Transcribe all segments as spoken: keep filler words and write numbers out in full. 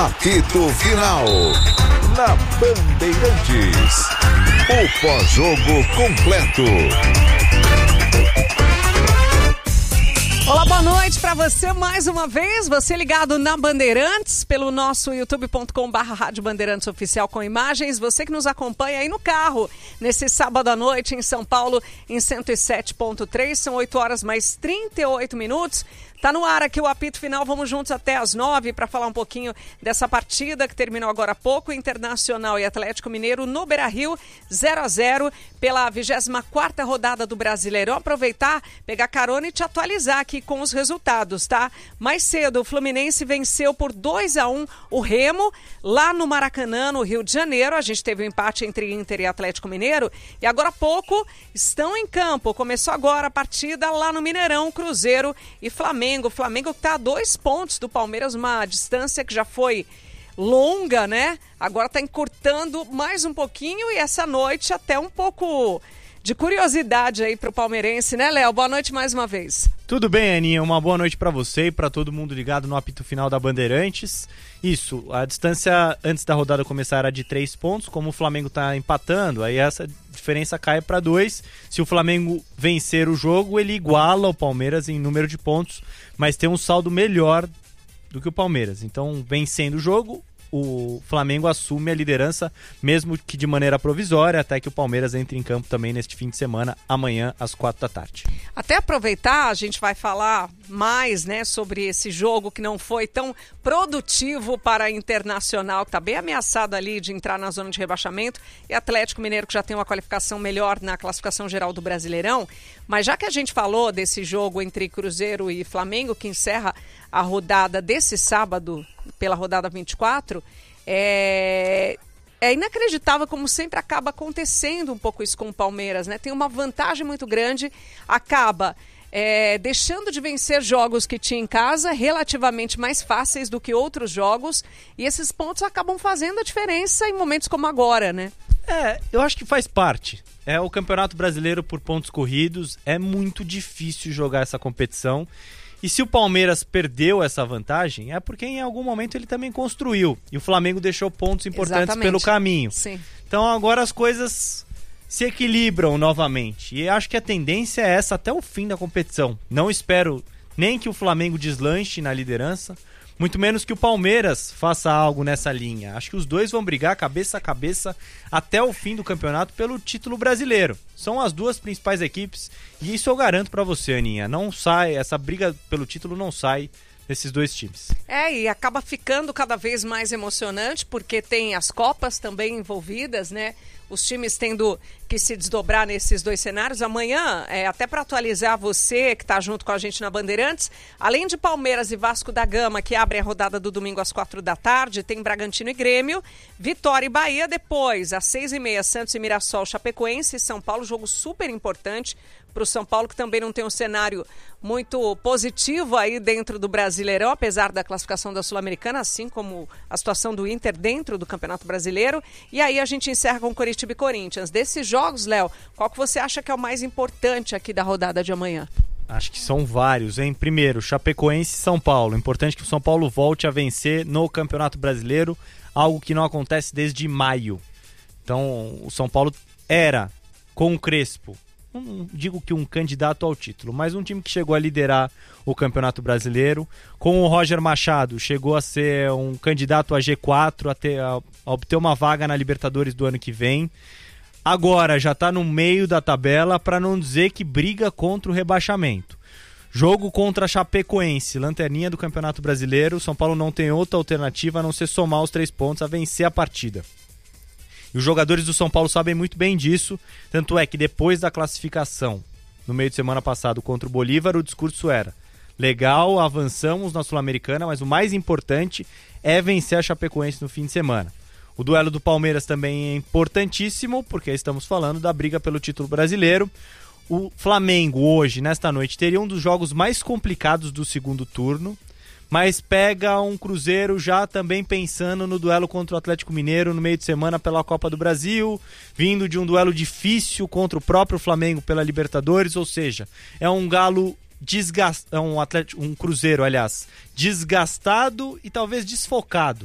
Apito Final. Na Bandeirantes. O pós-jogo completo. Olá, boa noite para você mais uma vez, você ligado na Bandeirantes, pelo nosso youtube ponto com barra Rádio Bandeirantes Oficial com imagens, você que nos acompanha aí no carro, nesse sábado à noite em São Paulo, em cento e sete ponto três, são oito horas mais trinta e oito minutos. Tá no ar aqui o apito final, vamos juntos até às nove para falar um pouquinho dessa partida que terminou agora há pouco, Internacional e Atlético Mineiro no Beira-Rio, zero a zero, pela vigésima quarta rodada do Brasileirão. Aproveitar, pegar carona e te atualizar aqui com os resultados, tá? Mais cedo, o Fluminense venceu por dois a um o Remo, lá no Maracanã, no Rio de Janeiro. A gente teve um empate entre Inter e Atlético Mineiro e agora há pouco estão em campo. Começou agora a partida lá no Mineirão, Cruzeiro e Flamengo. O Flamengo que está a dois pontos do Palmeiras, uma distância que já foi longa, né? Agora está encurtando mais um pouquinho e essa noite até um pouco de curiosidade aí para o palmeirense, né, Léo? Boa noite mais uma vez. Tudo bem, Aninha? Uma boa noite para você e para todo mundo ligado no apito final da Bandeirantes. Isso, a distância antes da rodada começar era de três pontos, como o Flamengo está empatando, aí essa diferença cai para dois. Se o Flamengo vencer o jogo, ele iguala o Palmeiras em número de pontos, mas tem um saldo melhor do que o Palmeiras. Então, vencendo o jogo, o Flamengo assume a liderança, mesmo que de maneira provisória, até que o Palmeiras entre em campo também neste fim de semana, amanhã, às quatro da tarde. Até aproveitar, a gente vai falar mais, né, sobre esse jogo que não foi tão produtivo para a Internacional, que está bem ameaçado ali de entrar na zona de rebaixamento, e Atlético Mineiro, que já tem uma qualificação melhor na classificação geral do Brasileirão. Mas já que a gente falou desse jogo entre Cruzeiro e Flamengo, que encerra a rodada desse sábado, pela rodada vinte e quatro, é... é inacreditável como sempre acaba acontecendo um pouco isso com o Palmeiras, né? Tem uma vantagem muito grande, acaba é, deixando de vencer jogos que tinha em casa, relativamente mais fáceis do que outros jogos, e esses pontos acabam fazendo a diferença em momentos como agora, né? É, eu acho que faz parte. É o Campeonato Brasileiro por pontos corridos, é muito difícil jogar essa competição. E se o Palmeiras perdeu essa vantagem, é porque em algum momento ele também construiu. E o Flamengo deixou pontos importantes Exatamente. Pelo caminho. Sim. Então agora as coisas se equilibram novamente. E acho que a tendência é essa até o fim da competição. Não espero nem que o Flamengo deslanche na liderança, muito menos que o Palmeiras faça algo nessa linha. Acho que os dois vão brigar cabeça a cabeça até o fim do campeonato pelo título brasileiro. São as duas principais equipes e isso eu garanto pra você, Aninha. Não sai, essa briga pelo título não sai desses dois times. É, e acaba ficando cada vez mais emocionante porque tem as Copas também envolvidas, né? Os times tendo que se desdobrar nesses dois cenários. Amanhã, é, até para atualizar você que está junto com a gente na Bandeirantes, além de Palmeiras e Vasco da Gama, que abrem a rodada do domingo às quatro da tarde, tem Bragantino e Grêmio, Vitória e Bahia depois, às seis e meia, Santos e Mirassol, Chapecoense e São Paulo, jogo super importante para o São Paulo, que também não tem um cenário muito positivo aí dentro do Brasileirão, apesar da classificação da Sul-Americana, assim como a situação do Inter dentro do Campeonato Brasileiro. E aí a gente encerra com Coritiba e Corinthians. Desses jogos, Léo, qual que você acha que é o mais importante aqui da rodada de amanhã? Acho que são vários, hein? Primeiro, Chapecoense e São Paulo. Importante que o São Paulo volte a vencer no Campeonato Brasileiro, algo que não acontece desde maio. Então, o São Paulo era, com o Crespo, não digo que um candidato ao título, mas um time que chegou a liderar o Campeonato Brasileiro. Com o Roger Machado, chegou a ser um candidato a G quatro, a, ter, a, a obter uma vaga na Libertadores do ano que vem. Agora já está no meio da tabela, para não dizer que briga contra o rebaixamento. Jogo contra a Chapecoense, lanterninha do Campeonato Brasileiro. São Paulo não tem outra alternativa a não ser somar os três pontos, a vencer a partida. E os jogadores do São Paulo sabem muito bem disso, tanto é que depois da classificação, no meio de semana passado, contra o Bolívar, o discurso era: legal, avançamos na Sul-Americana, mas o mais importante é vencer a Chapecoense no fim de semana. O duelo do Palmeiras também é importantíssimo, porque estamos falando da briga pelo título brasileiro. O Flamengo hoje, nesta noite, teria um dos jogos mais complicados do segundo turno, mas pega um Cruzeiro já também pensando no duelo contra o Atlético Mineiro no meio de semana pela Copa do Brasil, vindo de um duelo difícil contra o próprio Flamengo pela Libertadores, ou seja, é um galo desgastado, é um, Atlético, um Cruzeiro, aliás, desgastado e talvez desfocado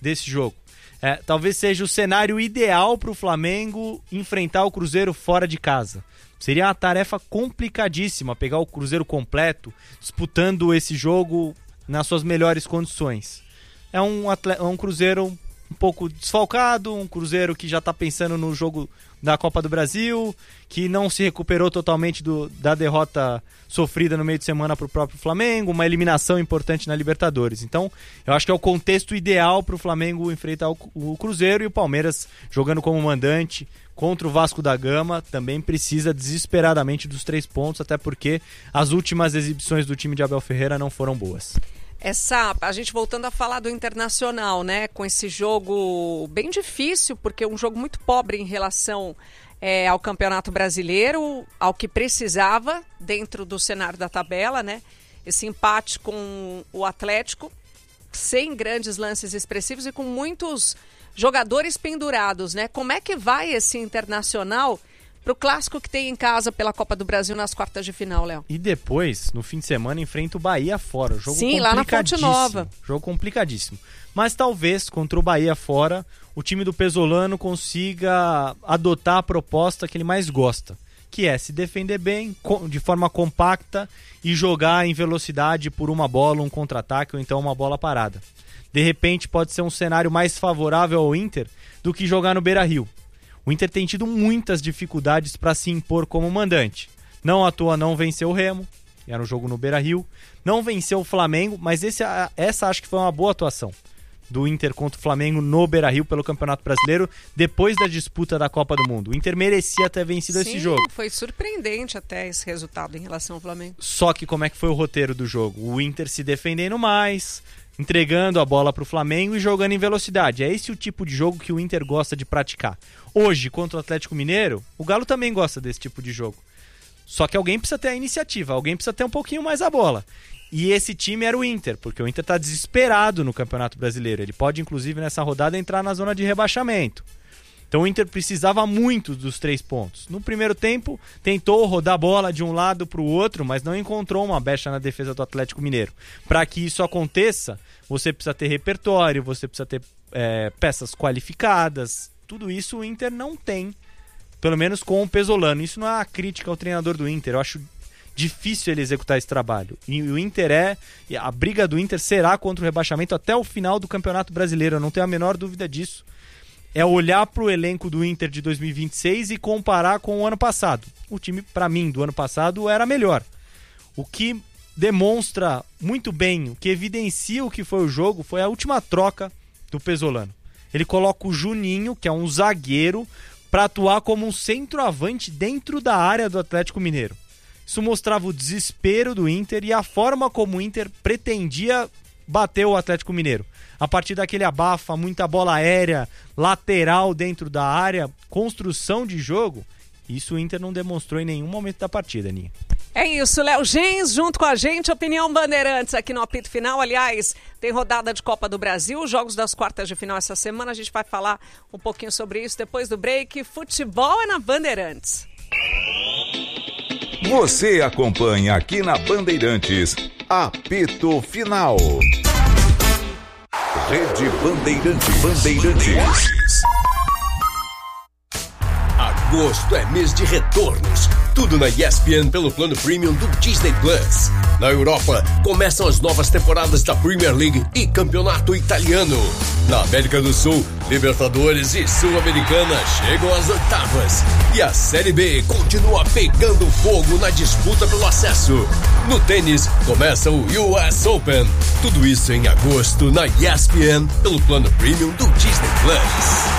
desse jogo. É, talvez seja o cenário ideal para o Flamengo enfrentar o Cruzeiro fora de casa. Seria uma tarefa complicadíssima pegar o Cruzeiro completo, disputando esse jogo nas suas melhores condições. É um, atleta, é um Cruzeiro um pouco desfalcado, um Cruzeiro que já está pensando no jogo da Copa do Brasil, que não se recuperou totalmente do, da derrota sofrida no meio de semana para o próprio Flamengo, uma eliminação importante na Libertadores. Então, eu acho que é o contexto ideal para o Flamengo enfrentar o, o Cruzeiro, e o Palmeiras, jogando como mandante contra o Vasco da Gama, também precisa desesperadamente dos três pontos, até porque as últimas exibições do time de Abel Ferreira não foram boas. Essa, a gente voltando a falar do Internacional, né, com esse jogo bem difícil, porque é um jogo muito pobre em relação é, ao Campeonato Brasileiro, ao que precisava dentro do cenário da tabela, né, esse empate com o Atlético, sem grandes lances expressivos e com muitos jogadores pendurados, né, como é que vai esse Internacional pro clássico que tem em casa pela Copa do Brasil nas quartas de final, Léo? E depois, no fim de semana, enfrenta o Bahia fora. Jogo Sim, lá na Fonte Nova. Jogo complicadíssimo. Mas talvez, contra o Bahia fora, o time do Pesolano consiga adotar a proposta que ele mais gosta, que é se defender bem, de forma compacta, e jogar em velocidade por uma bola, um contra-ataque ou então uma bola parada. De repente pode ser um cenário mais favorável ao Inter do que jogar no Beira-Rio. O Inter tem tido muitas dificuldades para se impor como mandante. Não à toa não venceu o Remo, era um jogo no Beira-Rio. Não venceu o Flamengo, mas esse, essa acho que foi uma boa atuação do Inter contra o Flamengo no Beira-Rio pelo Campeonato Brasileiro, depois da disputa da Copa do Mundo. O Inter merecia ter vencido Sim, esse jogo. Foi surpreendente até esse resultado em relação ao Flamengo. Só que como é que foi o roteiro do jogo? O Inter se defendendo mais, entregando a bola para o Flamengo e jogando em velocidade. É esse o tipo de jogo que o Inter gosta de praticar. Hoje, contra o Atlético Mineiro, o Galo também gosta desse tipo de jogo. Só que alguém precisa ter a iniciativa, alguém precisa ter um pouquinho mais a bola. E esse time era o Inter, porque o Inter está desesperado no Campeonato Brasileiro. Ele pode, inclusive, nessa rodada, entrar na zona de rebaixamento. Então o Inter precisava muito dos três pontos. No primeiro tempo, tentou rodar a bola de um lado para o outro, mas não encontrou uma brecha na defesa do Atlético Mineiro. Para que isso aconteça, você precisa ter repertório, você precisa ter é, peças qualificadas. Tudo isso o Inter não tem, pelo menos com o Pesolano. Isso não é uma crítica ao treinador do Inter. Eu acho difícil ele executar esse trabalho. E o Inter é... A briga do Inter será contra o rebaixamento até o final do Campeonato Brasileiro. Eu não tenho a menor dúvida disso. É olhar para o elenco do Inter de dois mil e vinte e seis e comparar com o ano passado. O time, para mim, do ano passado era melhor. O que demonstra muito bem, o que evidencia o que foi o jogo, foi a última troca do Pesolano. Ele coloca o Juninho, que é um zagueiro, para atuar como um centroavante dentro da área do Atlético Mineiro. Isso mostrava o desespero do Inter e a forma como o Inter pretendia bater o Atlético Mineiro. A partir daquele abafa, muita bola aérea, lateral dentro da área, construção de jogo, isso o Inter não demonstrou em nenhum momento da partida, Aninha. É isso, Léo Gens, junto com a gente, Opinião Bandeirantes aqui no apito final. Aliás, tem rodada de Copa do Brasil, jogos das quartas de final essa semana. A gente vai falar um pouquinho sobre isso depois do break. Futebol é na Bandeirantes. Você acompanha aqui na Bandeirantes, apito final. Rede Bandeirantes. Bandeirantes. Agosto é mês de retornos. Tudo na E S P N pelo plano premium do Disney Plus. Na Europa, começam as novas temporadas da Premier League e Campeonato Italiano. Na América do Sul, Libertadores e Sul-Americana chegam às oitavas. E a Série B continua pegando fogo na disputa pelo acesso. No tênis, começa o U S Open. Tudo isso em agosto na E S P N pelo plano premium do Disney Plus.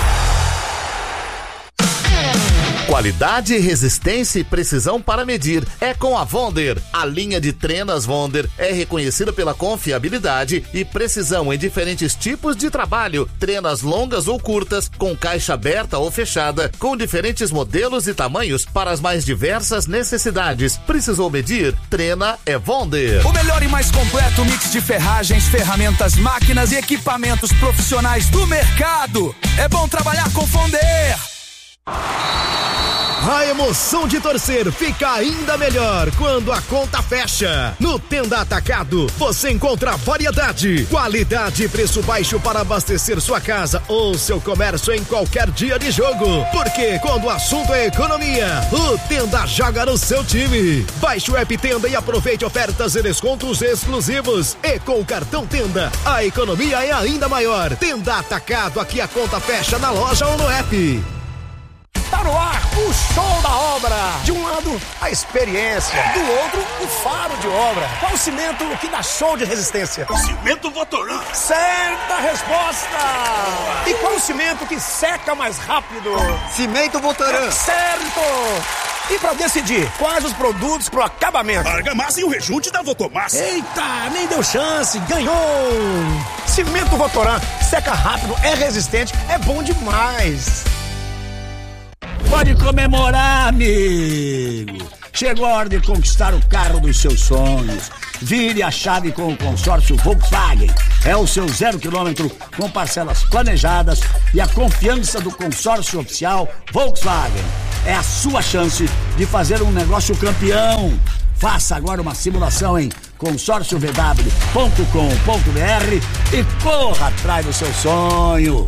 Qualidade, resistência e precisão para medir é com a Wonder. A linha de trenas Wonder é reconhecida pela confiabilidade e precisão em diferentes tipos de trabalho. Trenas longas ou curtas, com caixa aberta ou fechada, com diferentes modelos e tamanhos para as mais diversas necessidades. Precisou medir? Trena é Wonder. O melhor e mais completo mix de ferragens, ferramentas, máquinas e equipamentos profissionais do mercado. É bom trabalhar com Wonder. A emoção de torcer fica ainda melhor quando a conta fecha. No Tenda Atacado, você encontra variedade, qualidade e preço baixo para abastecer sua casa ou seu comércio em qualquer dia de jogo. Porque quando o assunto é economia, o Tenda joga no seu time. Baixe o app Tenda e aproveite ofertas e descontos exclusivos. E com o cartão Tenda, a economia é ainda maior. Tenda Atacado, aqui a conta fecha na loja ou no app. Tá no ar o show da obra. De um lado, a experiência. Do outro, o faro de obra. Qual o cimento que dá show de resistência? Cimento Votoran. Certa resposta. E qual o cimento que seca mais rápido? Cimento Votoran. Certo. E pra decidir quais os produtos pro acabamento? Argamassa e o rejunte da Votomassa. Eita, nem deu chance, ganhou! Cimento Votoran, seca rápido, é resistente, é bom demais. Pode comemorar, amigo. Chegou a hora de conquistar o carro dos seus sonhos. Vire a chave com o consórcio Volkswagen. É o seu zero quilômetro com parcelas planejadas e a confiança do consórcio oficial Volkswagen. É a sua chance de fazer um negócio campeão. Faça agora uma simulação em consórcio v w ponto com ponto b r e corra atrás do seu sonho.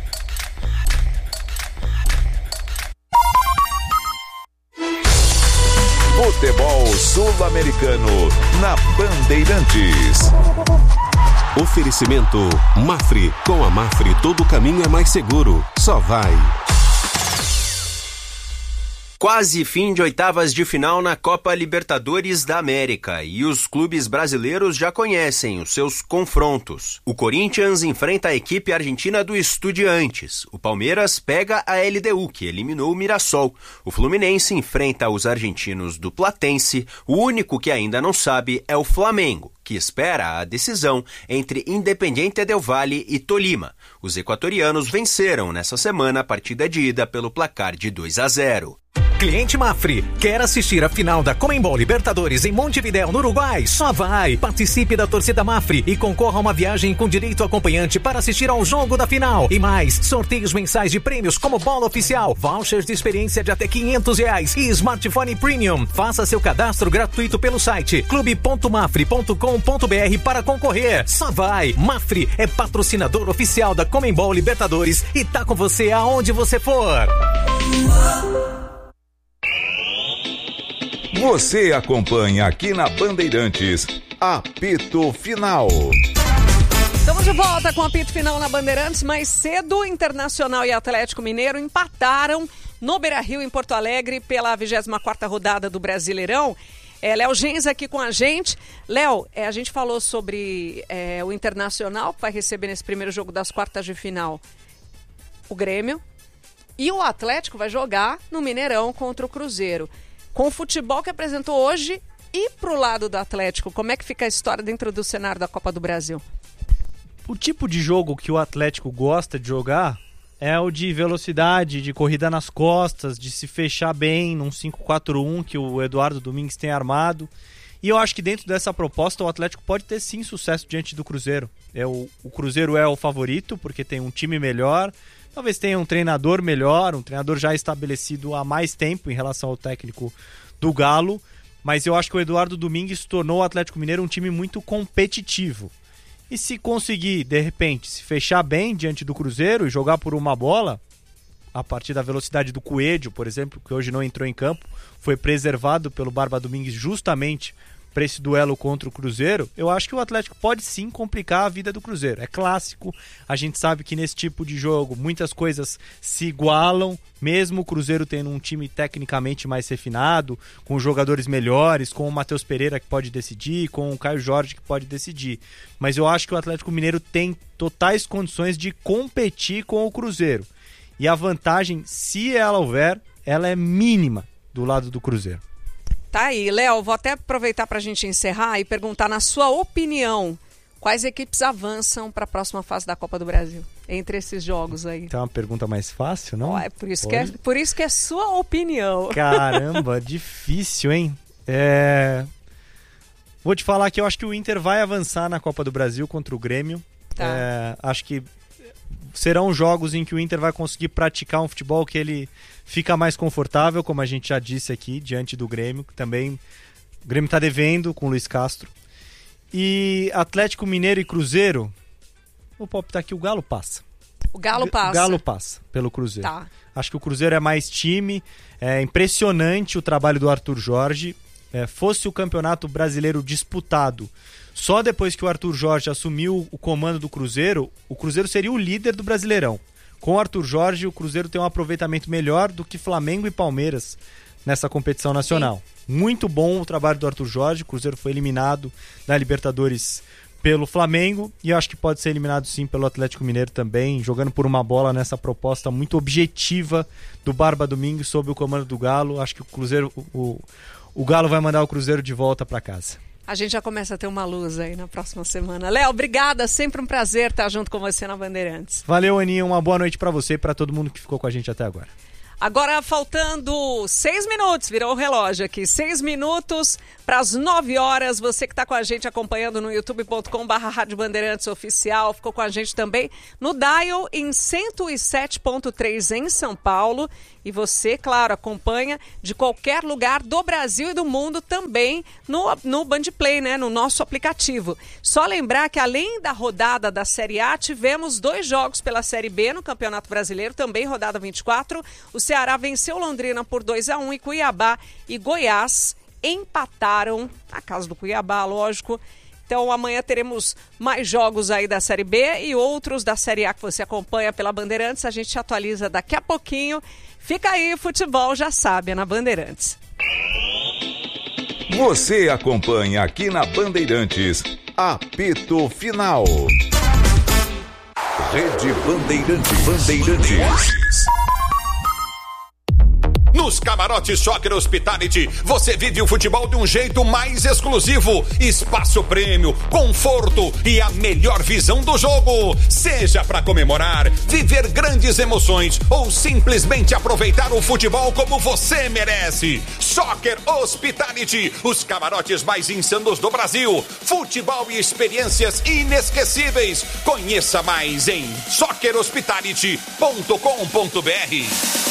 Futebol Sul-Americano na Bandeirantes. Oferecimento Mafre. Com a Mafre todo caminho é mais seguro. Só vai. Quase fim de oitavas de final na Copa Libertadores da América e os clubes brasileiros já conhecem os seus confrontos. O Corinthians enfrenta a equipe argentina do Estudiantes. O Palmeiras pega a L D U, que eliminou o Mirassol. O Fluminense enfrenta os argentinos do Platense. O único que ainda não sabe é o Flamengo, que espera a decisão entre Independiente del Valle e Tolima. Os equatorianos venceram nessa semana a partida de ida pelo placar de dois a zero. Cliente Mafre, quer assistir a final da Conmebol Libertadores em Montevidéu, no Uruguai? Só vai! Participe da torcida Mafre e concorra a uma viagem com direito acompanhante para assistir ao jogo da final. E mais, sorteios mensais de prêmios como bola oficial, vouchers de experiência de até quinhentos reais e smartphone premium. Faça seu cadastro gratuito pelo site clube ponto mafre ponto com ponto b r para concorrer. Só vai! Mafre é patrocinador oficial da Conmebol Libertadores e tá com você aonde você for. Você acompanha aqui na Bandeirantes, Apito Final. Estamos de volta com o Apito Final na Bandeirantes. Mais cedo, Internacional e Atlético Mineiro empataram no Beira-Rio, em Porto Alegre, pela vigésima quarta rodada do Brasileirão. É, Léo Gens aqui com a gente. Léo, é, a gente falou sobre é, o Internacional, que vai receber nesse primeiro jogo das quartas de final o Grêmio. E o Atlético vai jogar no Mineirão contra o Cruzeiro. Com o futebol que apresentou hoje e pro lado do Atlético, como é que fica a história dentro do cenário da Copa do Brasil? O tipo de jogo que o Atlético gosta de jogar é o de velocidade, de corrida nas costas, de se fechar bem num cinco quatro um que o Eduardo Domingues tem armado. E eu acho que dentro dessa proposta o Atlético pode ter sim sucesso diante do Cruzeiro. É o, o Cruzeiro é o favorito porque tem um time melhor. Talvez tenha um treinador melhor, um treinador já estabelecido há mais tempo em relação ao técnico do Galo, mas eu acho que o Eduardo Domingues tornou o Atlético Mineiro um time muito competitivo. E se conseguir, de repente, se fechar bem diante do Cruzeiro e jogar por uma bola, a partir da velocidade do Coelho, por exemplo, que hoje não entrou em campo, foi preservado pelo Barba Domingues justamente para esse duelo contra o Cruzeiro, eu acho que o Atlético pode sim complicar a vida do Cruzeiro. É clássico, a gente sabe que nesse tipo de jogo muitas coisas se igualam, mesmo o Cruzeiro tendo um time tecnicamente mais refinado, com jogadores melhores, com o Matheus Pereira que pode decidir, com o Caio Jorge que pode decidir. Mas eu acho que o Atlético Mineiro tem totais condições de competir com o Cruzeiro. E a vantagem, se ela houver, ela é mínima do lado do Cruzeiro. Tá aí, Léo, vou até aproveitar para a gente encerrar e perguntar, na sua opinião, quais equipes avançam para a próxima fase da Copa do Brasil, entre esses jogos aí? Então é uma pergunta mais fácil, não? Oh, é por isso, que é, por isso que é sua opinião. Caramba, difícil, hein? É... Vou te falar que eu acho que o Inter vai avançar na Copa do Brasil contra o Grêmio. Tá. É... Acho que serão jogos em que o Inter vai conseguir praticar um futebol que ele fica mais confortável, como a gente já disse aqui, diante do Grêmio, que também o Grêmio está devendo com o Luiz Castro. E Atlético Mineiro e Cruzeiro, vou palpitar aqui, o Galo passa. O Galo passa. O Galo passa pelo Cruzeiro. Tá. Acho que o Cruzeiro é mais time, é impressionante o trabalho do Arthur Jorge. É, fosse o Campeonato Brasileiro disputado só depois que o Arthur Jorge assumiu o comando do Cruzeiro, o Cruzeiro seria o líder do Brasileirão. Com o Arthur Jorge, o Cruzeiro tem um aproveitamento melhor do que Flamengo e Palmeiras nessa competição nacional. Sim. Muito bom o trabalho do Arthur Jorge, o Cruzeiro foi eliminado da Libertadores pelo Flamengo e eu acho que pode ser eliminado sim pelo Atlético Mineiro também, jogando por uma bola nessa proposta muito objetiva do Barba Domingues sob o comando do Galo. Acho que o Cruzeiro, o, o Galo vai mandar o Cruzeiro de volta para casa. A gente já começa a ter uma luz aí na próxima semana. Léo, obrigada, sempre um prazer estar junto com você na Bandeirantes. Valeu, Aninha, uma boa noite para você e para todo mundo que ficou com a gente até agora. Agora faltando seis minutos, virou o relógio aqui, seis minutos para as nove horas. Você que está com a gente acompanhando no youtube ponto com barra Rádio Bandeirantes Oficial, ficou com a gente também no Dial em cento e sete ponto três em São Paulo. E você, claro, acompanha de qualquer lugar do Brasil e do mundo também no, no Bandplay, né, no nosso aplicativo. Só lembrar que além da rodada da Série A, tivemos dois jogos pela Série B no Campeonato Brasileiro, também rodada vinte e quatro. O Ceará venceu Londrina por dois a um e Cuiabá e Goiás empataram na casa do Cuiabá, lógico. Então amanhã teremos mais jogos aí da Série B e outros da Série A que você acompanha pela Bandeirantes. A gente te atualiza daqui a pouquinho. Fica aí, futebol já sabe, é na Bandeirantes. Você acompanha aqui na Bandeirantes, apito final. Rede Bandeirantes. Bandeirantes. Nos camarotes Soccer Hospitality, você vive o futebol de um jeito mais exclusivo. Espaço prêmio, conforto e a melhor visão do jogo. Seja para comemorar, viver grandes emoções ou simplesmente aproveitar o futebol como você merece. Soccer Hospitality, os camarotes mais insanos do Brasil. Futebol e experiências inesquecíveis. Conheça mais em soccer hospitality ponto com ponto br.